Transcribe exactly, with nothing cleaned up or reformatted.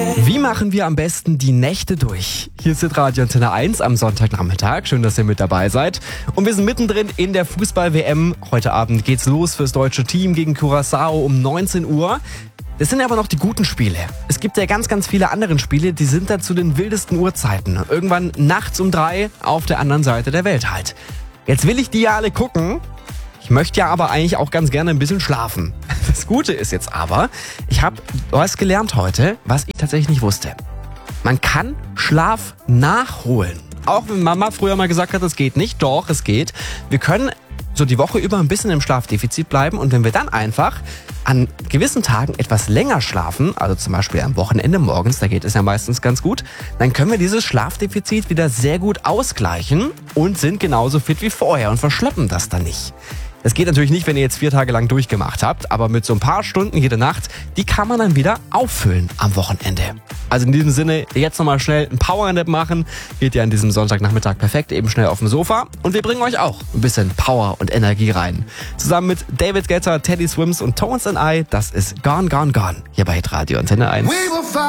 Wie machen wir am besten die Nächte durch? Hier ist Radio Antenne eins am Sonntagnachmittag. Schön, dass ihr mit dabei seid. Und wir sind mittendrin in der Fußball-W M. Heute Abend geht's los fürs deutsche Team gegen Curaçao um neunzehn Uhr. Das sind aber noch die guten Spiele. Es gibt ja ganz, ganz viele andere Spiele, die sind da zu den wildesten Uhrzeiten. Irgendwann nachts um drei auf der anderen Seite der Welt halt. Jetzt will ich die ja alle gucken. Ich möchte ja aber eigentlich auch ganz gerne ein bisschen schlafen. Das Gute ist jetzt aber, ich habe was gelernt heute, was ich tatsächlich nicht wusste. Man kann Schlaf nachholen. Auch wenn Mama früher mal gesagt hat, es geht nicht. Doch, es geht. Wir können so die Woche über ein bisschen im Schlafdefizit bleiben und wenn wir dann einfach an gewissen Tagen etwas länger schlafen, also zum Beispiel am Wochenende morgens, da geht es ja meistens ganz gut, dann können wir dieses Schlafdefizit wieder sehr gut ausgleichen und sind genauso fit wie vorher und verschleppen das dann nicht. Das geht natürlich nicht, wenn ihr jetzt vier Tage lang durchgemacht habt, aber mit so ein paar Stunden jede Nacht, die kann man dann wieder auffüllen am Wochenende. Also in diesem Sinne, jetzt nochmal schnell ein Powernap machen, geht ja an diesem Sonntagnachmittag perfekt, eben schnell auf dem Sofa und wir bringen euch auch ein bisschen Power und Energie rein. Zusammen mit David Guetta, Teddy Swims und Tones and I, das ist Gone, Gone, Gone, hier bei Radio Antenne eins.